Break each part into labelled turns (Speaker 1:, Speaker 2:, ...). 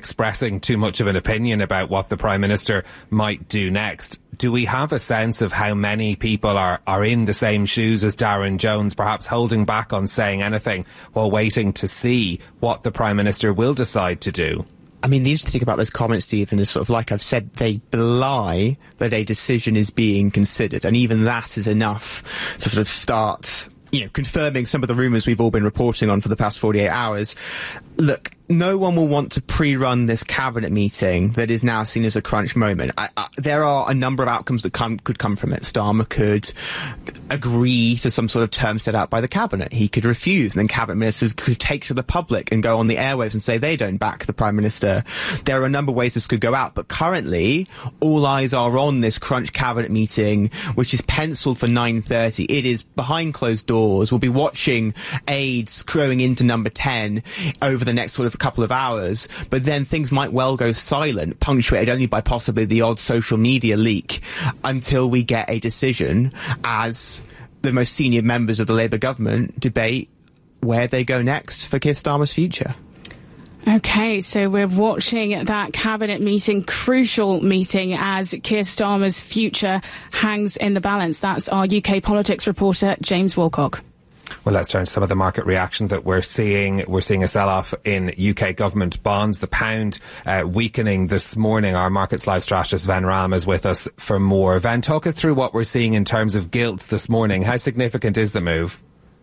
Speaker 1: expressing too much of an opinion about what the Prime Minister might do next. Do we have a sense of how many people are in the same shoes as Darren Jones, perhaps holding back on saying anything while waiting to see what the Prime Minister will decide to do?
Speaker 2: I mean, the interesting thing about those comments, Stephen, is sort of like I've said, they belie that a decision is being considered. And even that is enough to sort of start, confirming some of the rumours we've all been reporting on for the past 48 hours. Look, no one will want to pre-run this cabinet meeting that is now seen as a crunch moment. There are a number of outcomes that could come from it. Starmer could agree to some sort of term set out by the cabinet. He could refuse, and then cabinet ministers could take to the public and go on the airwaves and say they don't back the Prime Minister. There are a number of ways this could go out, but currently all eyes are on this crunch cabinet meeting, which is penciled for 9:30. It is behind closed doors. We'll be watching aides crowing into number 10 over the next sort of couple of hours, but then things might well go silent, punctuated only by possibly the odd social media leak, until we get a decision as the most senior members of the Labour government debate where they go next for Keir Starmer's future.
Speaker 3: OK, so we're watching that cabinet meeting, crucial meeting, as Keir Starmer's future hangs in the balance. That's our UK politics reporter, James Wilcock.
Speaker 1: Well, let's turn to some of the market reaction that we're seeing. We're seeing a sell-off in UK government bonds. The pound weakening this morning. Our Markets Live strategist Ven Ram is with us for more. Ven, talk us through what we're seeing in terms of gilts this morning. How significant is the move?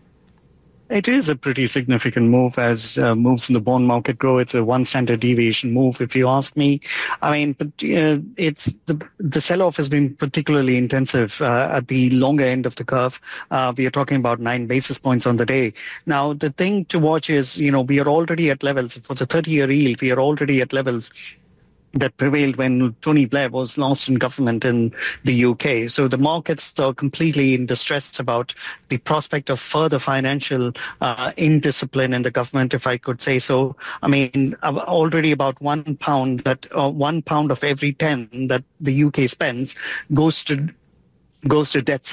Speaker 4: It is a pretty significant move as moves in the bond market grow. It's a one standard deviation move, if you ask me. I mean, but it's the sell-off has been particularly intensive at the longer end of the curve. We are talking about 9 basis points on the day. Now, the thing to watch is, we are already at levels for the 30-year yield. We are already at levels that prevailed when Tony Blair was last in government in the UK. So the markets are completely in distress about the prospect of further financial indiscipline in the government, if I could say so. I mean, already about £1 that £1 of every 10 that the UK spends goes to debt